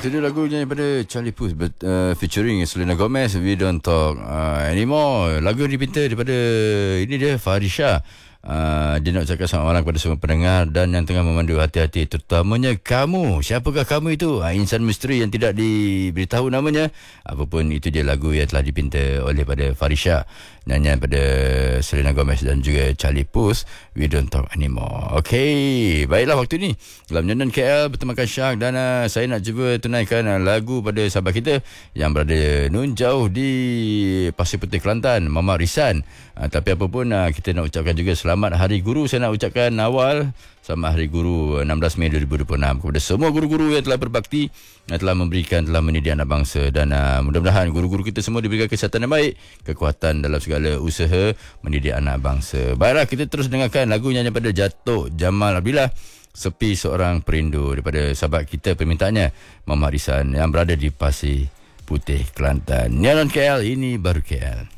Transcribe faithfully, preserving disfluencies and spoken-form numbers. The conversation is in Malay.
Itu dia lagunya daripada Charlie Puth uh, featuring Selena Gomez, We Don't Talk uh, Anymore. Lagu dipinta daripada ini dia Farisha. Uh, dia nak ucapkan selamat malam kepada semua pendengar dan yang tengah memandu hati-hati, terutamanya kamu. Siapakah kamu itu? Uh, insan misteri yang tidak diberitahu namanya. Apapun itu dia lagu yang telah dipinta oleh pada Farisha, nyanyian pada Selena Gomez dan juga Charlie Puth, We Don't Talk Anymore. Okey, baiklah waktu ni dalam Nyanyian K L bertemakan Syak dan uh, saya nak cuba tunaikan uh, lagu pada sahabat kita yang berada nun jauh di Pasir Putih Kelantan, Mama Risan. Uh, tapi apa pun uh, kita nak ucapkan juga selamat Hari Guru. Saya nak ucapkan awal selamat Hari Guru enam belas Mei dua ribu dua puluh enam kepada semua guru-guru yang telah berbakti, yang telah memberikan, telah mendidik anak bangsa, dan uh, mudah-mudahan guru-guru kita semua diberikan kesihatan yang baik, kekuatan dalam segala usaha mendidik anak bangsa. Baiklah, kita terus dengarkan lagu nyanyian pada Datuk Jamal Abdillah, Sepi Seorang Perindu, daripada sahabat kita permintaannya Mama Risan yang berada di Pasir Putih Kelantan. Nyanyian K L, ini baru K L.